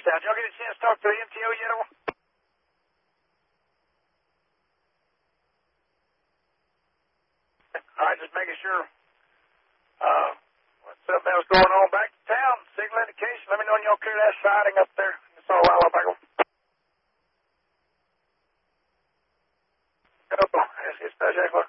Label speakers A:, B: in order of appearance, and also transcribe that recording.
A: down. Did y'all get a chance to talk to the MTO yet? All right, just making sure. What's something else going on back to town? Signal indication. Let me know when y'all clear that siding up there. It's all right, I'll go. It's